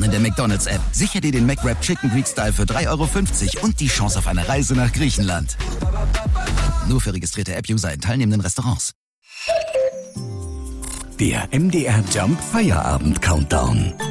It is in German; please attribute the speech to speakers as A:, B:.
A: in der McDonald's-App. Sicher dir den McWrap Chicken Greek Style für 3,50 € und die Chance auf eine Reise nach Griechenland. Nur für registrierte App-User in teilnehmenden Restaurants.
B: Der MDR Jump Feierabend Countdown.